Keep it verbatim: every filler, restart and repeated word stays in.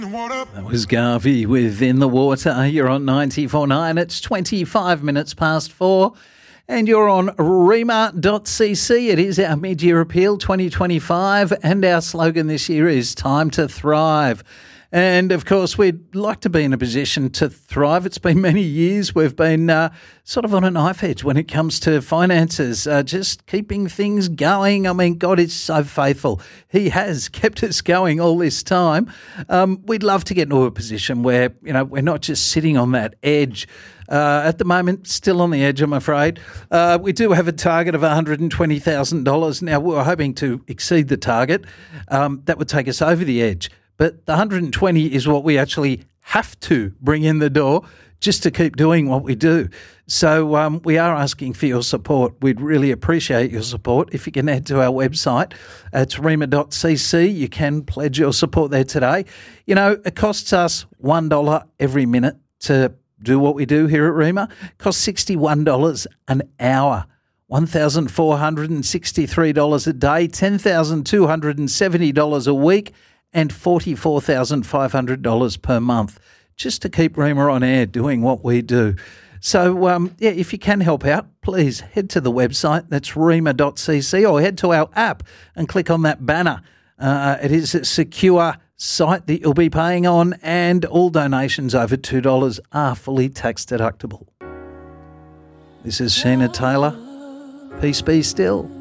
That was Garvey with In the Water. You're on ninety-four point nine. It's twenty-five minutes past four. And you're on rema dot c c. It is our mid-year appeal twenty twenty-five. And our slogan this year is Time to Thrive. And, of course, we'd like to be in a position to thrive. It's been many years. We've been uh, sort of on a knife edge when it comes to finances, uh, just keeping things going. I mean, God is so faithful. He has kept us going all this time. Um, we'd love to get into a position where, you know, we're not just sitting on that edge. Uh, at the moment, still on the edge, I'm afraid. Uh, we do have a target of one hundred twenty thousand dollars. Now, we're hoping to exceed the target. Um, that would take us over the edge. But the one hundred twenty is what we actually have to bring in the door just to keep doing what we do. So um, we are asking for your support. We'd really appreciate your support. If you can head to our website, it's rema dot c c. You can pledge your support there today. You know, it costs us one dollar every minute to do what we do here at Rema. It costs sixty-one dollars an hour. one thousand four hundred sixty-three dollars a day, ten thousand two hundred seventy dollars a week, and forty-four thousand five hundred dollars per month, just to keep Rema on air doing what we do. So, um, yeah, if you can help out, please head to the website. That's rema dot c c, or head to our app and click on that banner. Uh, it is a secure site that you'll be paying on, and all donations over two dollars are fully tax deductible. This is Sheena Taylor. Peace be still.